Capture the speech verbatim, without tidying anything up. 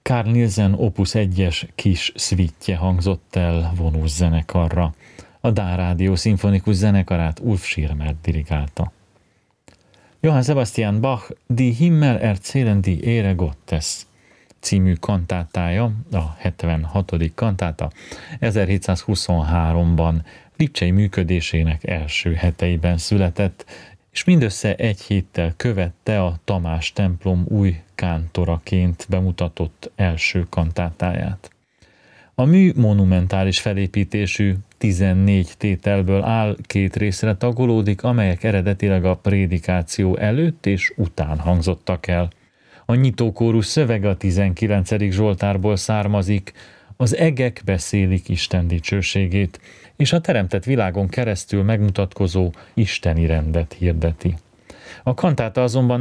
Carl Nielsen Opus egyes kis szvittje hangzott el vonós zenekarra. A Dán Rádió szimfonikus zenekarát Ulf Schirmer dirigálta. Johann Sebastian Bach Die Himmel erzählen die Ehre Gottes című kantátája, a hetvenhatodik kantáta ezerhétszázhuszonháromban Lipcsei működésének első heteiben született, és mindössze egy héttel követte a Tamás templom új kántoraként bemutatott első kantátáját. A mű monumentális felépítésű, tizennégy tételből áll, két részre tagolódik, amelyek eredetileg a prédikáció előtt és után hangzottak el. A nyitókórus szövege a tizenkilencedik Zsoltárból származik, az egek beszélik Isten dicsőségét, és a teremtett világon keresztül megmutatkozó isteni rendet hirdeti. A kantáta azonban